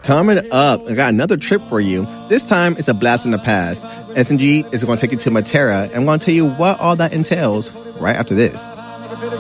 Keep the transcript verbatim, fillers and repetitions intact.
Coming up, I got another trip for you. This time, it's a blast in the past. S and G is going to take you to Matera, and I'm going to tell you what all that entails right after this.